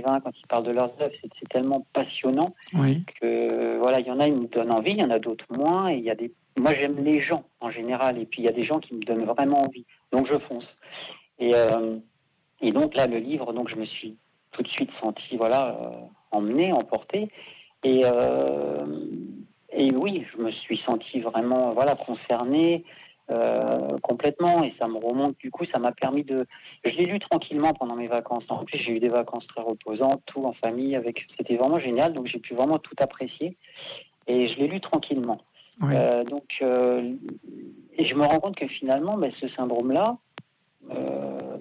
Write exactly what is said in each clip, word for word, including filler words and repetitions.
écrivains, quand ils parlent de leurs œuvres, c'est, c'est tellement passionnant oui. que voilà, il y en a, ils me donnent envie, il y en a d'autres moins. Et il y a des, moi, j'aime les gens en général, et puis il y a des gens qui me donnent vraiment envie, donc je fonce. Et, euh, et donc là, le livre, donc je me suis tout de suite senti voilà euh, emmené, emporté, et euh, et oui, je me suis senti vraiment voilà concerné. Euh, complètement, et ça me remonte, du coup ça m'a permis de, je l'ai lu tranquillement pendant mes vacances, en plus j'ai eu des vacances très reposantes, tout en famille, avec, c'était vraiment génial, donc j'ai pu vraiment tout apprécier, et je l'ai lu tranquillement. Oui. Euh, donc euh, et je me rends compte que finalement ben, ce syndrome là euh,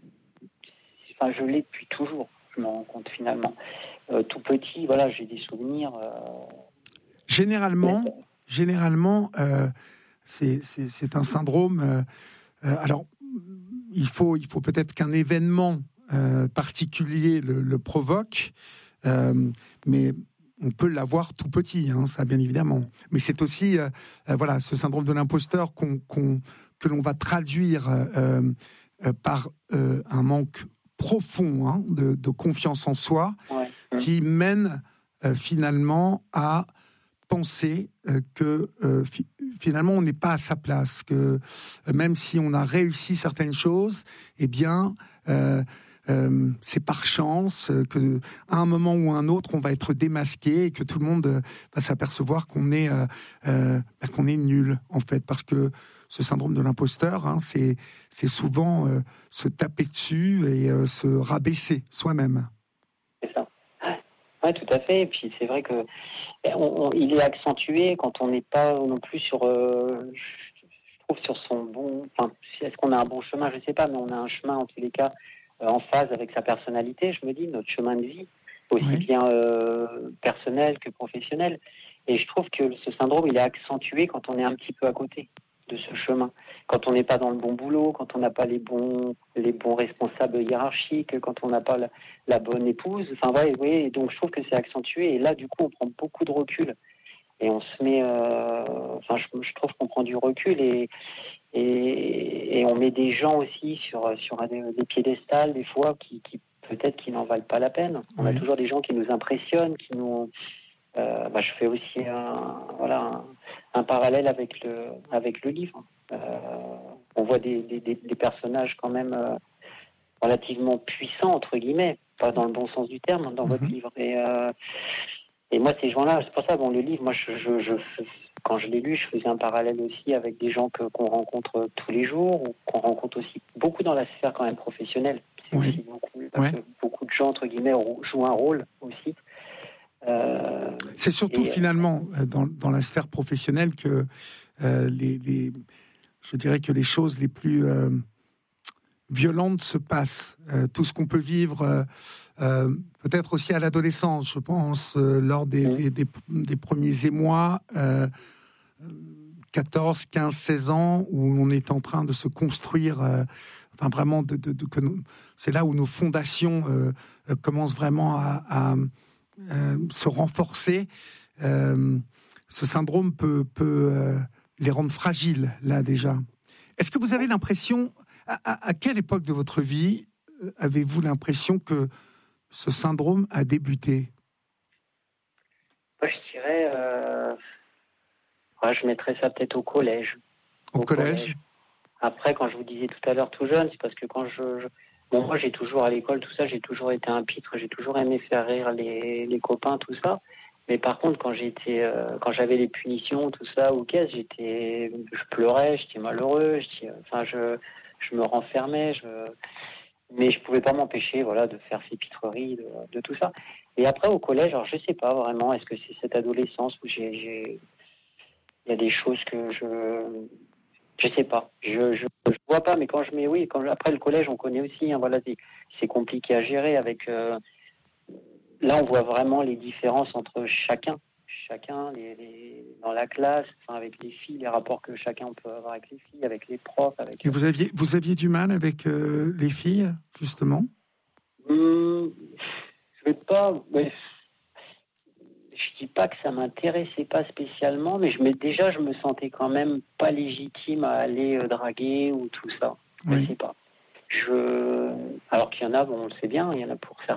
enfin je l'ai depuis toujours, je me rends compte finalement, euh, tout petit, voilà, j'ai des souvenirs euh... généralement mais... généralement euh... C'est, c'est, c'est un syndrome. Euh, euh, alors, il faut, il faut peut-être qu'un événement euh, particulier le, le provoque, euh, mais on peut l'avoir tout petit, hein, ça bien évidemment. Mais c'est aussi, euh, euh, voilà, ce syndrome de l'imposteur qu'on, qu'on, que l'on va traduire euh, euh, par euh, un manque profond hein, de, de confiance en soi, ouais. qui mène euh, finalement à penser euh, que euh, fi- finalement on n'est pas à sa place, que euh, même si on a réussi certaines choses, eh bien euh, euh, c'est par chance, euh, que à un moment ou à un autre on va être démasqué et que tout le monde euh, va s'apercevoir qu'on est euh, euh, bah, qu'on est nul en fait, parce que ce syndrome de l'imposteur, hein, c'est c'est souvent euh, se taper dessus et euh, se rabaisser soi-même. C'est ça. Oui, tout à fait. Et puis c'est vrai que on, on, il est accentué quand on n'est pas non plus sur, euh, je trouve, sur son bon. Enfin, est-ce qu'on a un bon chemin? Je ne sais pas, mais on a un chemin en tous les cas euh, en phase avec sa personnalité. Je me dis notre chemin de vie, aussi oui. bien euh, personnel que professionnel. Et je trouve que ce syndrome, il est accentué quand on est un petit peu à côté de ce chemin, quand on n'est pas dans le bon boulot, quand on n'a pas les bons les bons responsables hiérarchiques, quand on n'a pas la, la bonne épouse. Enfin ouais, oui, donc je trouve que c'est accentué, et là du coup on prend beaucoup de recul et on se met euh, enfin je, je trouve qu'on prend du recul et, et et on met des gens aussi sur sur des, des piédestals des fois qui, qui peut-être qui n'en valent pas la peine. On oui. a toujours des gens qui nous impressionnent, qui nous Euh, bah, je fais aussi un, voilà, un, un parallèle avec le, avec le livre. Euh, on voit des, des, des personnages quand même euh, relativement puissants, entre guillemets, pas dans le bon sens du terme, dans mm-hmm. votre livre. Et, euh, et moi, ces gens-là, c'est pour ça, bon, le livre, moi, je, je, je, quand je l'ai lu, je faisais un parallèle aussi avec des gens que, qu'on rencontre tous les jours, ou qu'on rencontre aussi beaucoup dans la sphère quand même professionnelle. C'est oui. aussi beaucoup, parce ouais. que beaucoup de gens, entre guillemets, jouent un rôle aussi. Euh, c'est surtout et, finalement dans, dans la sphère professionnelle que euh, les, les, je dirais que les choses les plus euh, violentes se passent. Euh, tout ce qu'on peut vivre, euh, euh, peut-être aussi à l'adolescence, je pense, euh, lors des, mmh. des, des, des premiers émois, euh, quatorze, quinze, seize ans, où on est en train de se construire, euh, enfin vraiment, de, de, de, que nous, c'est là où nos fondations euh, commencent vraiment à, à Euh, se renforcer. Euh, ce syndrome peut, peut euh, les rendre fragiles, là, déjà. Est-ce que vous avez l'impression, à, à, à quelle époque de votre vie euh, avez-vous l'impression que ce syndrome a débuté? Moi, je dirais... Euh... Ouais, je mettrais ça peut-être au collège. Au, au collège. collège Après, quand je vous disais tout à l'heure tout jeune, c'est parce que quand je... je... Bon, moi, j'ai toujours, à l'école, tout ça, j'ai toujours été un pitre, j'ai toujours aimé faire rire les, les copains, tout ça. Mais par contre, quand j'étais, euh, quand j'avais les punitions, tout ça, ou qu'est-ce, j'étais, je pleurais, j'étais malheureux, j'étais, enfin, je, je me renfermais, je, mais je pouvais pas m'empêcher, voilà, de faire ces pitreries, de, de tout ça. Et après, au collège, alors, je sais pas vraiment, est-ce que c'est cette adolescence où j'ai, j'ai, il y a des choses que je, Je sais pas, je, je je vois pas, mais quand je mets oui, quand je, après le collège, on connaît aussi, hein, voilà, c'est, c'est compliqué à gérer avec. Euh, là, on voit vraiment les différences entre chacun, chacun, les, les, dans la classe, enfin avec les filles, les rapports que chacun peut avoir avec les filles, avec les profs, avec. Et vous aviez vous aviez du mal avec euh, les filles, justement? Hum, je vais pas. Mais, je dis pas que ça m'intéressait pas spécialement, mais je me, déjà je me sentais quand même pas légitime à aller euh, draguer ou tout ça. Oui. Je sais pas. Je, alors qu'il y en a, bon, on le sait bien, il y en a pour certains.